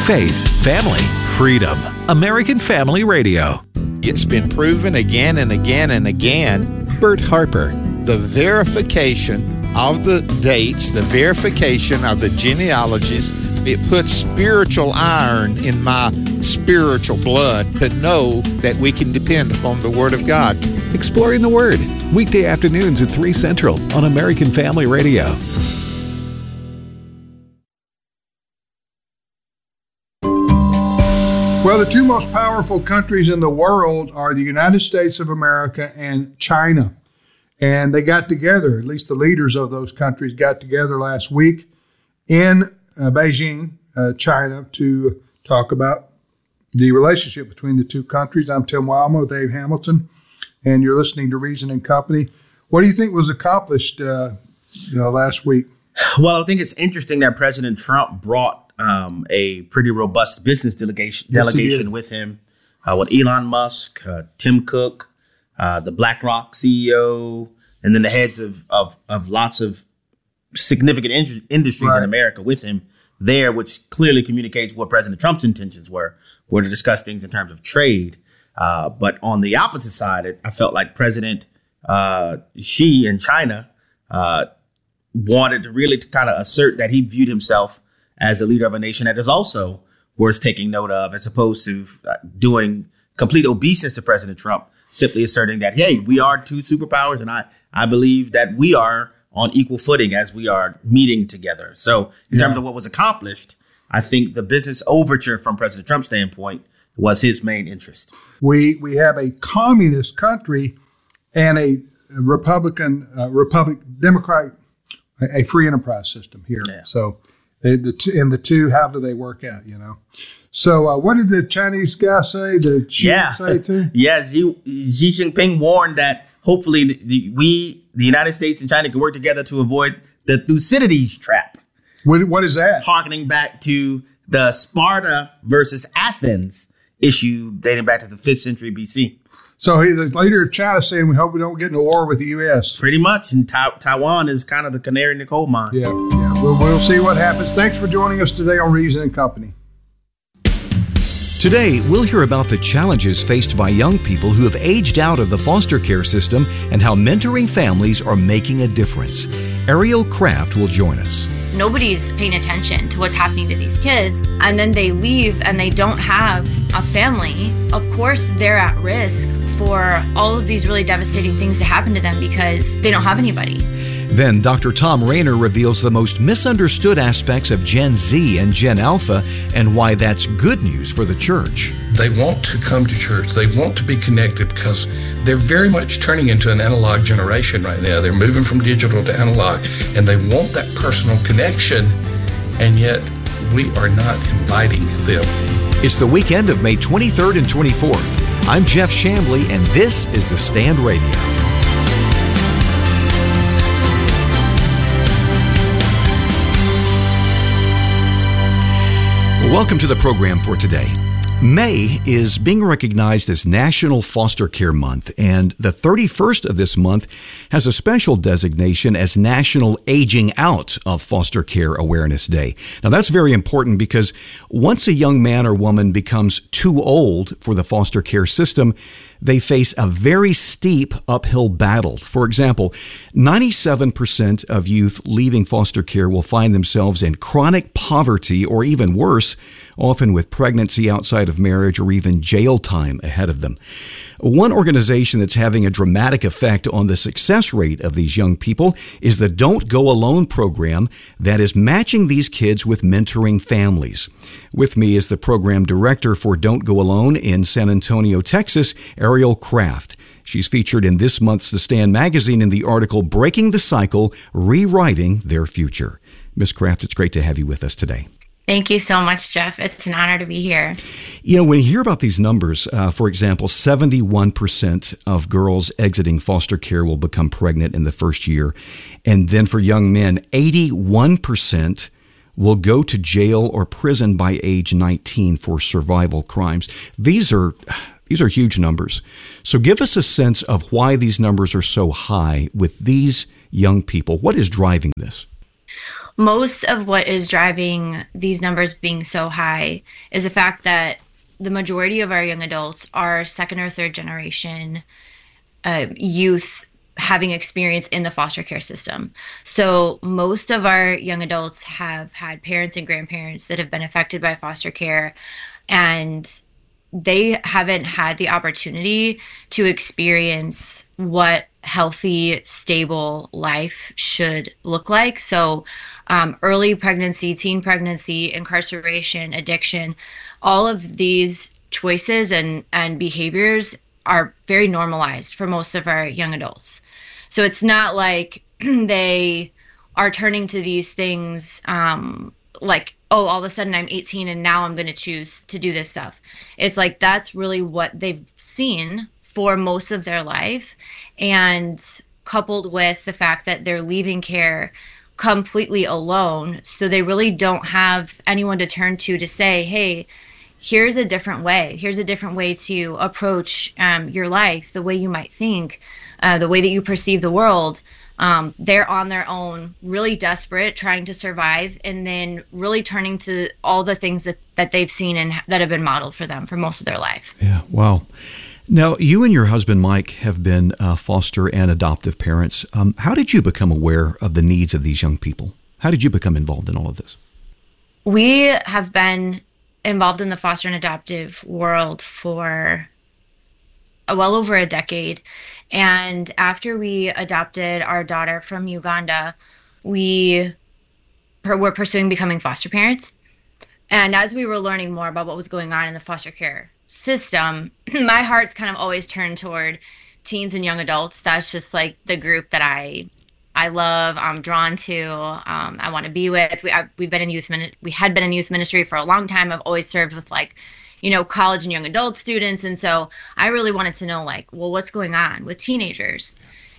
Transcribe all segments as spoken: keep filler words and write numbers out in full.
Faith, family, freedom. American Family Radio. It's been proven again and again and again. Bert Harper. The verification of the dates, the verification of the genealogies, it puts spiritual iron in my spiritual blood to know that we can depend upon the Word of God. Exploring the Word, weekday afternoons at three Central on American Family Radio. Well, the two most powerful countries in the world are the United States of America and China. And they got together, at least the leaders of those countries got together last week in uh, Beijing, uh, China, to talk about the relationship between the two countries. I'm Tim Wildman, Dave Hamilton, and you're listening to Reason and Company. What do you think was accomplished uh, you know, last week? Well, I think it's interesting that President Trump brought um, a pretty robust business delegation, Yes, delegation with him, uh, with Elon Musk, uh, Tim Cook, uh, the BlackRock C E O, and then the heads of of, of lots of significant in- industries right. in America with him there, which clearly communicates what President Trump's intentions were, were to discuss things in terms of trade. Uh, but on the opposite side, it, I felt like President uh, Xi in China uh, wanted to really to kind of assert that he viewed himself as the leader of a nation that is also worth taking note of, as opposed to doing complete obeisance to President Trump, simply asserting that, hey, we are two superpowers, and I, I believe that we are on equal footing as we are meeting together. So in yeah. terms of what was accomplished, I think the business overture from President Trump's standpoint was his main interest. We we have a communist country and a Republican, uh, Republic, Democrat, a, a free enterprise system here. Yeah. So they, the two, and the two, how do they work out, you know? So uh, what did the Chinese guy say? Did Xi yeah. say too? Yeah, Xi, Xi Jinping warned that hopefully the, the, we, the United States and China, can work together to avoid the Thucydides trap. What, what is that? Harkening back to the Sparta versus Athens issue dating back to the fifth century B C. So he, the leader of China saying, we hope we don't get into war with the U S. Pretty much. And ta- Taiwan is kind of the canary in the coal mine. Yeah, yeah. We'll, we'll see what happens. Thanks for joining us today on Reason and Company. Today, we'll hear about the challenges faced by young people who have aged out of the foster care system and how mentoring families are making a difference. Ariel Kraft will join us. Nobody's paying attention to what's happening to these kids, and then they leave and they don't have a family. Of course, they're at risk for all of these really devastating things to happen to them because they don't have anybody. Then Doctor Tom Rainer reveals the most misunderstood aspects of Gen Z and Gen Alpha and why that's good news for the church. They want to come to church. They want to be connected because they're very much turning into an analog generation right now. They're moving from digital to analog, and they want that personal connection, and yet we are not inviting them. It's the weekend of May twenty-third and twenty-fourth. I'm Jeff Chambly, and this is The Stand Radio. Welcome to the program for today. May is being recognized as National Foster Care Month, and the thirty-first of this month has a special designation as National Aging Out of Foster Care Awareness Day. Now, that's very important because once a young man or woman becomes too old for the foster care system, they face a very steep uphill battle. For example, ninety-seven percent of youth leaving foster care will find themselves in chronic poverty or even worse, often with pregnancy outside of marriage or even jail time ahead of them. One organization that's having a dramatic effect on the success rate of these young people is the Don't Go Alone program that is matching these kids with mentoring families. With me is the program director for Don't Go Alone in San Antonio, Texas, Ariel Kraft. She's featured in this month's The Stand magazine in the article Breaking the Cycle, Rewriting Their Future. Miz Kraft, it's great to have you with us today. Thank you so much, Jeff. It's an honor to be here. You know, when you hear about these numbers, uh, for example, seventy-one percent of girls exiting foster care will become pregnant in the first year. And then for young men, eighty-one percent will go to jail or prison by age nineteen for survival crimes. These are these are huge numbers. So give us a sense of why these numbers are so high with these young people. What is driving this? Most of what is driving these numbers being so high is the fact that the majority of our young adults are second or third generation uh, youth having experience in the foster care system. So most of our young adults have had parents and grandparents that have been affected by foster care, and they haven't had the opportunity to experience what healthy, stable life should look like. So um, early pregnancy, teen pregnancy, incarceration, addiction, all of these choices and, and behaviors are very normalized for most of our young adults. So it's not like they are turning to these things um, like, oh, all of a sudden I'm eighteen and now I'm going to choose to do this stuff. It's like that's really what they've seen for most of their life. And coupled with the fact that they're leaving care completely alone, so they really don't have anyone to turn to to say, hey, here's a different way. Here's a different way to approach um, your life, the way you might think, uh, the way that you perceive the world. Um, they're on their own, really desperate, trying to survive, and then really turning to all the things that, that they've seen and that have been modeled for them for most of their life. Yeah, wow. Now, you and your husband, Mike, have been uh, foster and adoptive parents. Um, how did you become aware of the needs of these young people? How did you become involved in all of this? We have been involved in the foster and adoptive world for well over a decade. And after we adopted our daughter from Uganda, we were pursuing becoming foster parents. And as we were learning more about what was going on in the foster care system, my heart's kind of always turned toward teens and young adults. That's just like the group that I I love, I'm drawn to, um, I want to be with. We, I, we've been in youth, mini- we had been in youth ministry for a long time. I've always served with like, you know, college and young adult students. And so I really wanted to know like, well, what's going on with teenagers?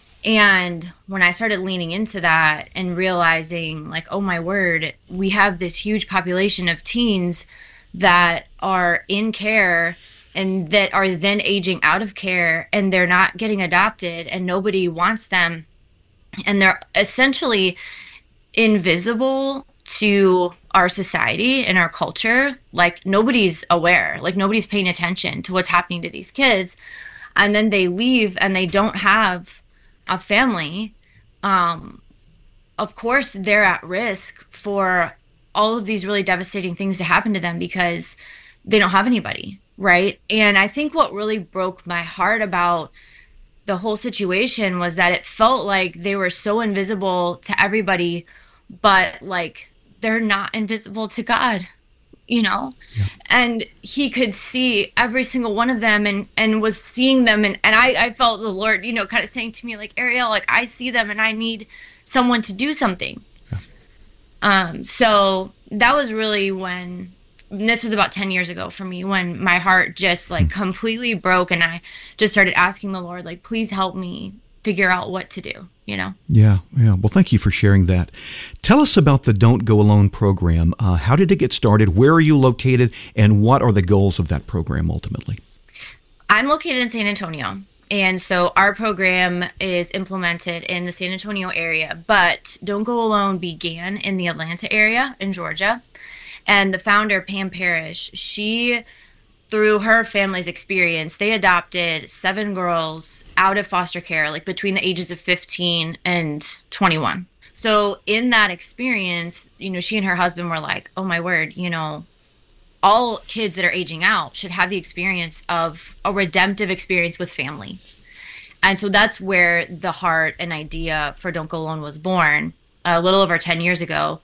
And when I started leaning into that and realizing like, oh my word, we have this huge population of teens that are in care and that are then aging out of care, and they're not getting adopted and nobody wants them. And they're essentially invisible to our society and our culture. Like nobody's aware, like nobody's paying attention to what's happening to these kids. And then they leave and they don't have a family. Um, of course, they're at risk for all of these really devastating things to happen to them because they don't have anybody, right? And I think what really broke my heart about the whole situation was that it felt like they were so invisible to everybody, but like they're not invisible to God, you know? Yeah. And he could see every single one of them and, and was seeing them. And, and I, I felt the Lord, you know, kind of saying to me like, Ariel, like I see them and I need someone to do something. Yeah. Um, so that was really when, this was about ten years ago for me, when my heart just like completely broke and I just started asking the Lord, like, please help me figure out what to do, you know? Yeah, yeah. Well, thank you for sharing that. Tell us about the Don't Go Alone program. Uh, how did it get started? Where are you located? And what are the goals of that program ultimately? I'm located in San Antonio. And so our program is implemented in the San Antonio area, but Don't Go Alone began in the Atlanta area in Georgia. And the founder, Pam Parrish, she, through her family's experience, they adopted seven girls out of foster care, like between the ages of fifteen and twenty-one. So in that experience, you know, she and her husband were like, oh my word, you know, all kids that are aging out should have the experience of a redemptive experience with family. And so that's where the heart and idea for Don't Go Alone was born a little over ten years ago.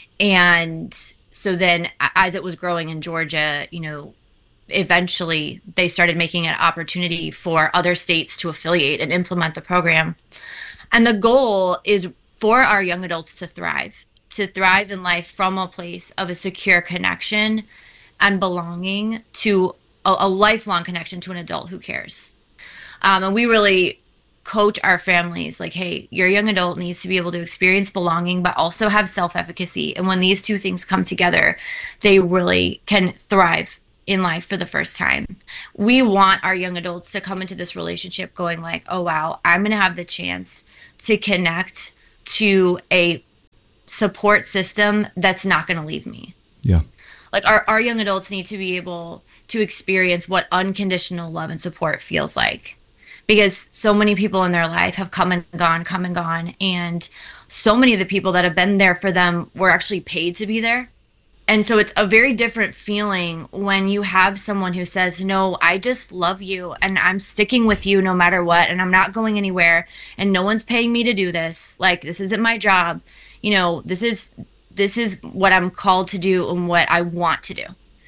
And so then as it was growing in Georgia, you know, eventually they started making an opportunity for other states to affiliate and implement the program. And the goal is for our young adults to thrive, to thrive in life from a place of a secure connection and belonging to a, a lifelong connection to an adult who cares. Um, and we really coach our families like, hey, your young adult needs to be able to experience belonging, but also have self-efficacy. And when these two things come together, they really can thrive in life for the first time. We want our young adults to come into this relationship going like, oh, wow, I'm going to have the chance to connect to a support system that's not going to leave me. Yeah. Like our, our young adults need to be able to experience what unconditional love and support feels like, because so many people in their life have come and gone, come and gone. And so many of the people that have been there for them were actually paid to be there. And so it's a very different feeling when you have someone who says, no, I just love you and I'm sticking with you no matter what. And I'm not going anywhere and no one's paying me to do this. Like, this isn't my job. You know, this is, this is what I'm called to do and what I want to do,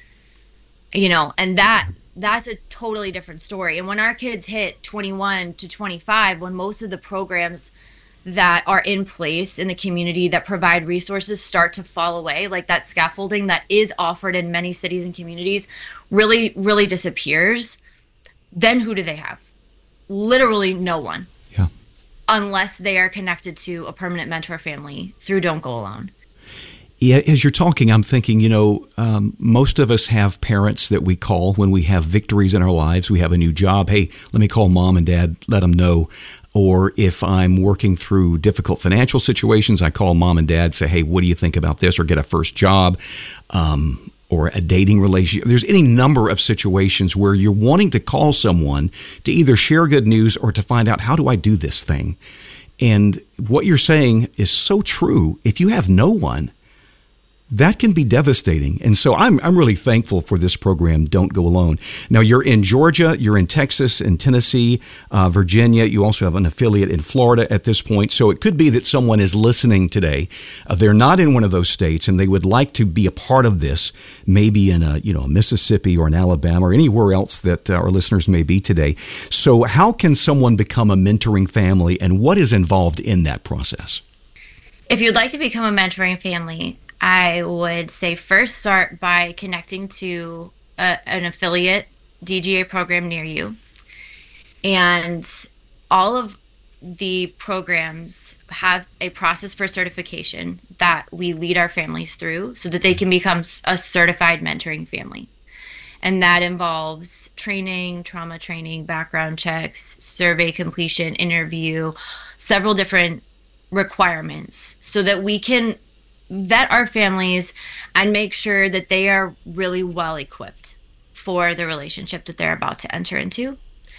you know, and that, that's a totally different story. And when our kids hit twenty-one to twenty-five, when most of the programs that are in place in the community that provide resources start to fall away, like that scaffolding that is offered in many cities and communities really, really disappears, then who do they have? Literally no one. Yeah. Unless they are connected to a permanent mentor family through Don't Go Alone. Yeah, as you're talking, I'm thinking, you know, um, most of us have parents that we call when we have victories in our lives. We have a new job. Hey, let me call mom and dad, let them know. Or if I'm working through difficult financial situations, I call mom and dad, say, hey, what do you think about this? Or get a first job, um, or a dating relationship. There's any number of situations where you're wanting to call someone to either share good news or to find out, how do I do this thing? And what you're saying is so true. If you have no one, that can be devastating. And so I'm I'm really thankful for this program, Don't Go Alone. Now, you're in Georgia, you're in Texas and Tennessee, uh, Virginia. You also have an affiliate in Florida at this point. So it could be that someone is listening today. Uh, they're not in one of those states and they would like to be a part of this, maybe in a, you know, Mississippi or in Alabama or anywhere else that uh, our listeners may be today. So how can someone become a mentoring family and what is involved in that process? If you'd like to become a mentoring family, I would say first start by connecting to a, an affiliate D G A program near you. And all of the programs have a process for certification that we lead our families through so that they can become a certified mentoring family. And that involves training, trauma training, background checks, survey completion, interview, several different requirements so that we can vet our families and make sure that they are really well equipped for the relationship that they're about to enter into.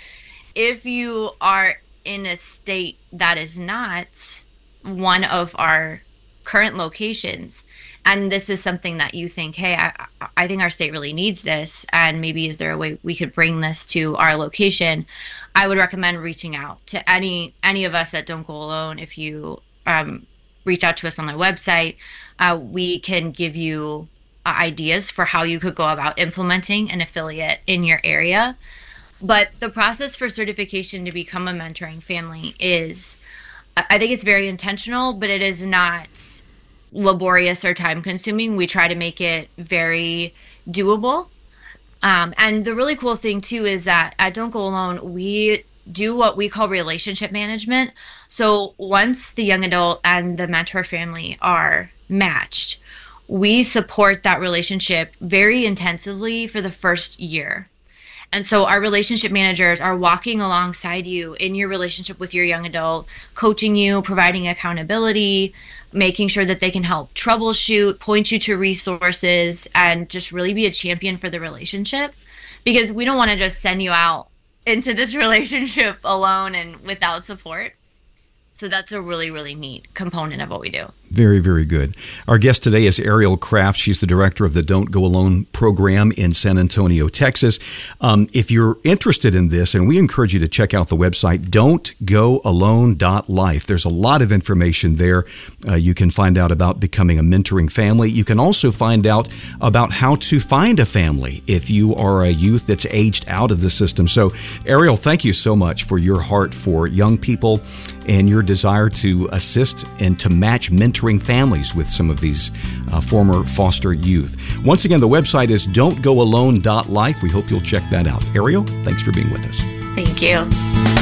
If you are in a state that is not one of our current locations, and this is something that you think, hey, I, I think our state really needs this, and maybe is there a way we could bring this to our location, I would recommend reaching out to any any of us at Don't Go Alone. If you um, reach out to us on the website, uh, we can give you uh, ideas for how you could go about implementing an affiliate in your area. But the process for certification to become a mentoring family is, I think it's very intentional, but it is not laborious or time consuming. We try to make it very doable. Um, and the really cool thing too is that at Don't Go Alone, we do what we call relationship management. So once the young adult and the mentor family are matched, we support that relationship very intensively for the first year. And so our relationship managers are walking alongside you in your relationship with your young adult, coaching you, providing accountability, making sure that they can help troubleshoot, point you to resources, and just really be a champion for the relationship. Because we don't want to just send you out into this relationship alone and without support. So that's a really, really neat component of what we do. Very, very good. Our guest today is Ariel Kraft. She's the director of the Don't Go Alone program in San Antonio, Texas. Um, if you're interested in this, and we encourage you to check out the website, don't go alone dot life. There's a lot of information there. Uh, you can find out about becoming a mentoring family. You can also find out about how to find a family if you are a youth that's aged out of the system. So, Ariel, thank you so much for your heart for young people and your desire to assist and to match mentoring families with some of these uh, former foster youth. Once again, the website is don't go alone dot life. We hope you'll check that out. Ariel, thanks for being with us. Thank you.